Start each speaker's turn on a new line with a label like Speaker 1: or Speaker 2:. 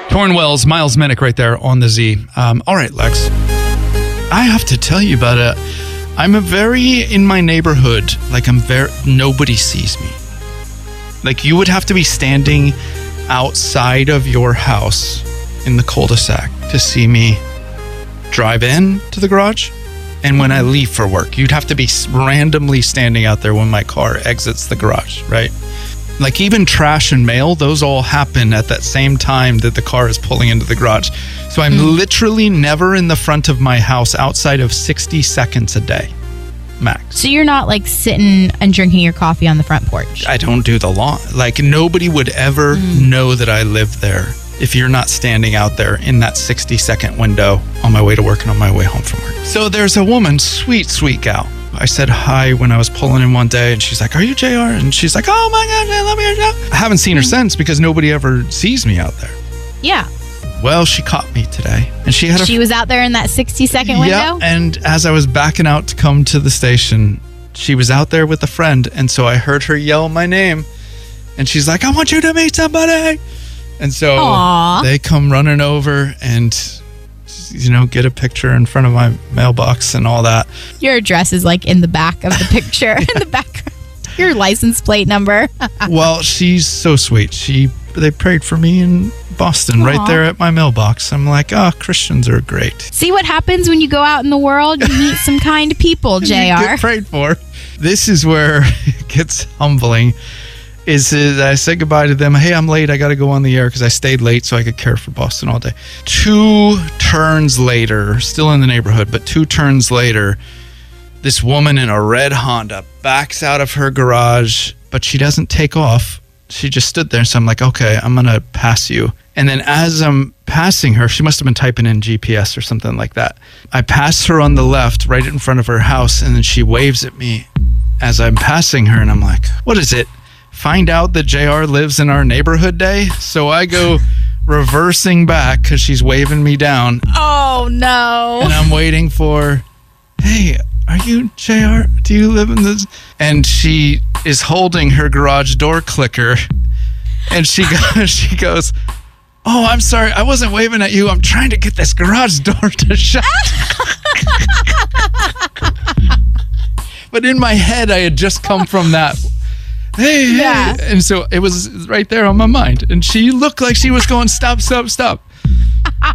Speaker 1: Torn Wells, Miles Minnick right there on the Z. All right, Lex. I have to tell you about it. I'm in my neighborhood, nobody sees me. Like, you would have to be standing outside of your house in the cul-de-sac to see me drive in to the garage. And when I leave for work, you'd have to be randomly standing out there when my car exits the garage, right? Like, even trash and mail, those all happen at that same time that the car is pulling into the garage. So I'm literally never in the front of my house outside of 60 seconds a day, max.
Speaker 2: So you're not like sitting and drinking your coffee on the front porch?
Speaker 1: I don't do the lawn. Like, nobody would ever know that I live there if you're not standing out there in that 60-second window on my way to work and on my way home from work. So there's a woman, sweet gal. I said hi when I was pulling in one day, and she's like, "Are you JR?" And she's like, "Oh my gosh, I love your show." I haven't seen her since because nobody ever sees me out there.
Speaker 2: Yeah.
Speaker 1: Well, she caught me today, and she
Speaker 2: was out there in that 60-second window?
Speaker 1: Yeah, and as I was backing out to come to the station, she was out there with a friend, and so I heard her yell my name, and she's like, "I want you to meet somebody." And so they come running over and, get a picture in front of my mailbox and all that.
Speaker 2: Your address is like in the back of the picture, in the background. Your license plate number.
Speaker 1: Well, she's so sweet. They prayed for me in Boston, right there at my mailbox. I'm like, Christians are great.
Speaker 2: See what happens when you go out in the world? You meet some kind people, JR.
Speaker 1: You get prayed for. This is where it gets humbling. Is I said goodbye to them. Hey, I'm late. I got to go on the air because I stayed late so I could care for Boston all day. 2 turns later, still in the neighborhood, but 2 turns later, this woman in a red Honda backs out of her garage, but she doesn't take off. She just stood there. So I'm like, okay, I'm going to pass you. And then as I'm passing her, she must have been typing in GPS or something like that. I pass her on the left right in front of her house, and then she waves at me as I'm passing her. And I'm like, what is it? Find out that JR lives in our neighborhood day? So I go reversing back because she's waving me down.
Speaker 2: Oh, no.
Speaker 1: And I'm waiting for, hey, are you JR? Do you live in this? And she is holding her garage door clicker. And she goes, oh, I'm sorry. I wasn't waving at you. I'm trying to get this garage door to shut. But in my head, I had just come from that. Hey. And so it was right there on my mind. And she looked like she was going, stop.